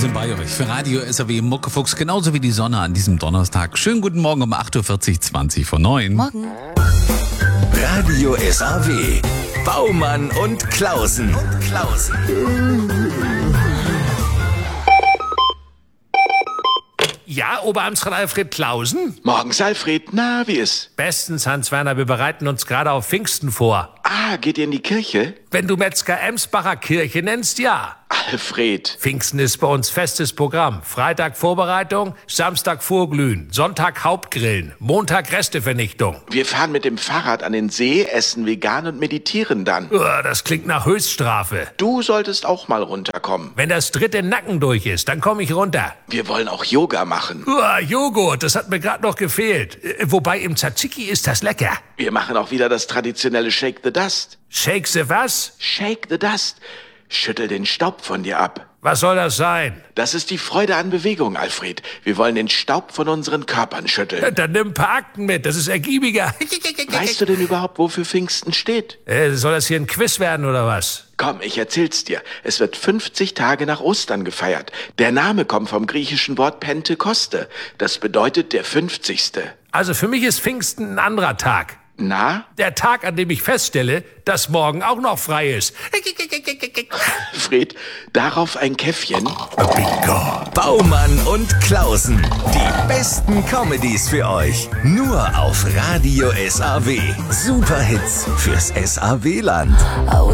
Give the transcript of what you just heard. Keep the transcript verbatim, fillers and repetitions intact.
sind bei euch für Radio S A W Muckefuchs, genauso wie die Sonne an diesem Donnerstag. Schönen guten Morgen um acht Uhr vierzig, zwanzig vor neun. Morgen. Radio S A W. Baumann und Klausen. Und Klausen. Ja, Oberamtsrat Alfred Klausen? Morgens, Alfred. Na, wie ist? Bestens, Hans-Werner, wir bereiten uns gerade auf Pfingsten vor. Ah, geht ihr in die Kirche? Wenn du Metzger-Emsbacher Kirche nennst, ja. Alfred. Pfingsten ist bei uns festes Programm. Freitag Vorbereitung, Samstag Vorglühen, Sonntag Hauptgrillen, Montag Restevernichtung. Wir fahren mit dem Fahrrad an den See, essen vegan und meditieren dann. Uah, das klingt nach Höchststrafe. Du solltest auch mal runterkommen. Wenn das dritte Nacken durch ist, dann komme ich runter. Wir wollen auch Yoga machen. Uah, Joghurt, das hat mir gerade noch gefehlt. Äh, Wobei im Tzatziki ist das lecker. Wir machen auch wieder das traditionelle Shake the Dust. Shake the was? Shake the Dust. Schüttel den Staub von dir ab. Was soll das sein? Das ist die Freude an Bewegung, Alfred. Wir wollen den Staub von unseren Körpern schütteln. Dann nimm ein paar Akten mit, das ist ergiebiger. Weißt du denn überhaupt, wofür Pfingsten steht? Äh, soll das hier ein Quiz werden oder was? Komm, ich erzähl's dir. Es wird fünfzig Tage nach Ostern gefeiert. Der Name kommt vom griechischen Wort Pentekoste. Das bedeutet der fünfzigste. Also für mich ist Pfingsten ein anderer Tag. Na? Der Tag, an dem ich feststelle, dass morgen auch noch frei ist. Fred, darauf ein Käffchen. Bingo. Baumann und Klausen. Die besten Comedies für euch. Nur auf Radio S A W. Superhits fürs S A W-Land.